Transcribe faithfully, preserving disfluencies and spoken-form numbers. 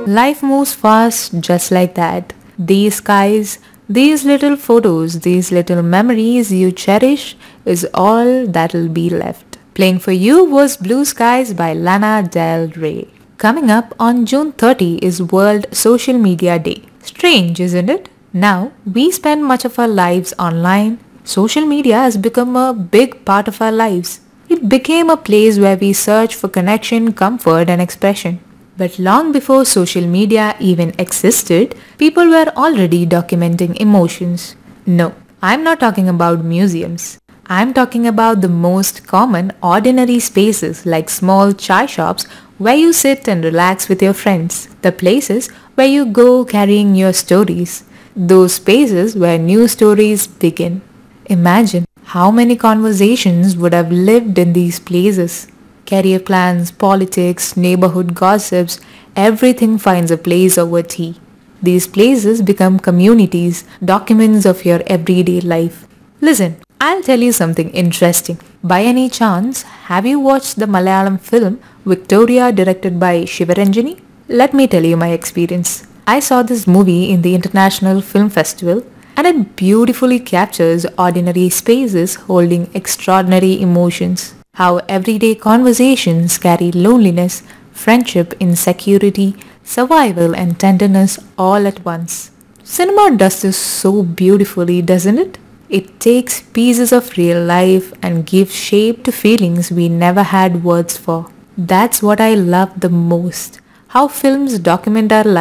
Life moves fast just like that. These skies, these little photos, these little memories you cherish is all that'll be left. Playing for you was Blue Skies by Lana Del Rey. Coming up on June thirtieth is World Social Media Day. Strange, isn't it? Now, we spend much of our lives online. Social media has become a big part of our lives. It became a place where we search for connection, comfort, and expression. But long before social media even existed, people were already documenting emotions. No, I'm not talking about museums. I'm talking about the most common, ordinary spaces like small chai shops where you sit and relax with your friends. The places where you go carrying your stories. Those spaces where new stories begin. Imagine how many conversations would have lived in these places. Career plans, politics, neighborhood gossips, everything finds a place over tea. These places become communities, documents of your everyday life. Listen, I'll tell you something interesting. By any chance, have you watched the Malayalam film Victoria directed by Shivaranjani? Let me tell you my experience. I saw this movie in the International Film Festival and it beautifully captures ordinary spaces holding extraordinary emotions. How everyday conversations carry loneliness, friendship, insecurity, survival and tenderness all at once. Cinema does this so beautifully, doesn't it? It takes pieces of real life and gives shape to feelings we never had words for. That's what I love the most. How films document our lives